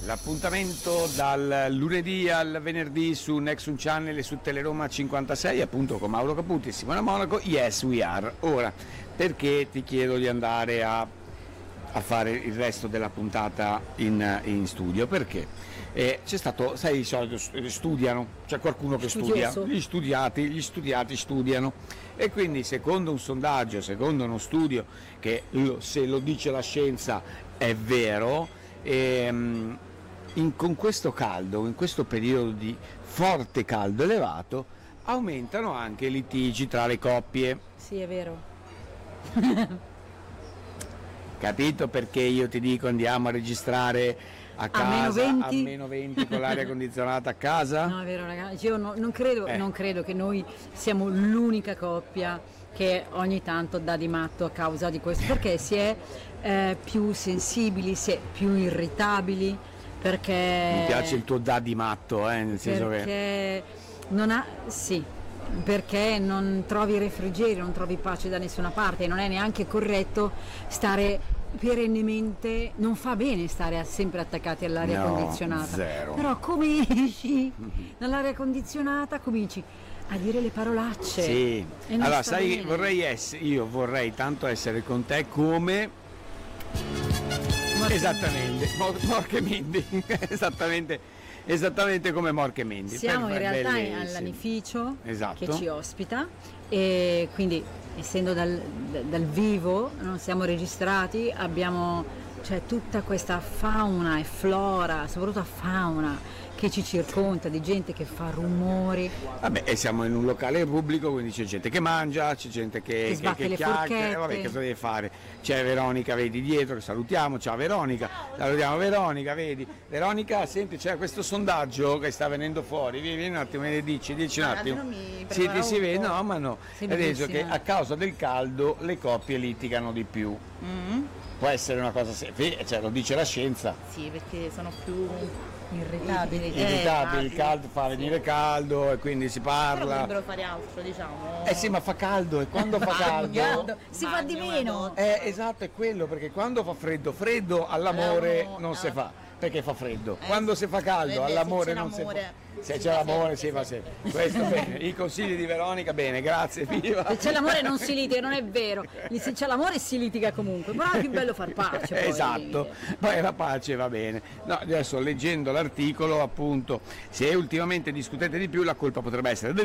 l'appuntamento dal lunedì al venerdì su Nexum Channel e su Teleroma 56, appunto con Mauro Caputi e Simona Monaco, Yes We Are. Ora, perché ti chiedo di andare a fare il resto della puntata in studio? Perché c'è stato, sai, di solito studiano, c'è qualcuno che studia, gli studiati studiano, e quindi secondo un sondaggio, secondo uno studio che se lo dice la scienza è vero, con questo caldo, in questo periodo di forte caldo elevato, aumentano anche i litigi tra le coppie. Sì, è vero. Capito perché io ti dico andiamo a registrare a casa a meno 20 con l'aria condizionata a casa? No, è vero, ragazzi, io non credo che noi siamo l'unica coppia che ogni tanto dà di matto a causa di questo, perché si è più sensibili, si è più irritabili, perché... Mi piace il tuo dà di matto, nel senso che... perché non trovi refrigerio, non trovi pace da nessuna parte, e non è neanche corretto stare perennemente, non fa bene stare sempre attaccati all'aria condizionata. Zero. Però come esci dall'aria condizionata cominci a dire le parolacce. Sì. Allora, sai, vorrei tanto essere con te come esattamente Mork e Mindy. Esattamente come Mork e Mindy. Siamo in realtà all'anificio, esatto, che ci ospita, e quindi essendo dal vivo, non siamo registrati, abbiamo tutta questa fauna e flora, soprattutto fauna, che ci circonda, di gente che fa rumori. Vabbè, e siamo in un locale pubblico, quindi c'è gente che mangia, c'è gente che chiacchiera, vabbè, che cosa deve fare? C'è Veronica, vedi, dietro, che salutiamo, ciao Veronica, salutiamo Veronica, vedi. Veronica, senti, c'è questo sondaggio che sta venendo fuori, vieni un attimo e dici un attimo. Sì, ti si vede, no, ma no. È detto che a causa del caldo le coppie litigano di più. Mm-hmm. Può essere una cosa, lo dice la scienza. Sì, perché sono più irritabili. Il caldo fa venire caldo e quindi si parla. Però dovrebbero fare altro, diciamo. Sì, ma fa caldo, e quando fa caldo si fa di meno. Esatto, è quello, perché quando fa freddo all'amore non si fa, perché fa freddo. Quando si fa caldo all'amore non si fa. Se c'è l'amore si fa sempre. Questo bene, i consigli di Veronica, bene, grazie, viva. Se c'è l'amore non si litiga, non è vero. Se c'è l'amore si litiga comunque, però è più bello far pace. Poi. Esatto, poi la pace va bene. No, adesso leggendo l'articolo, appunto, se ultimamente discutete di più, la colpa potrebbe essere del